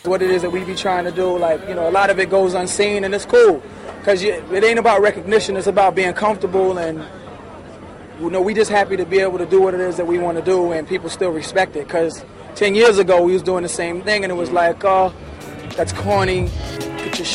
what it is that we be trying to do. Like, you know, a lot of it goes unseen, and it's cool because it ain't about recognition. It's about being comfortable, and you know, we just happy to be able to do what it is that we want to do, and people still respect it. Because 10 years ago we was doing the same thing, and it was like, oh, that's corny. Get your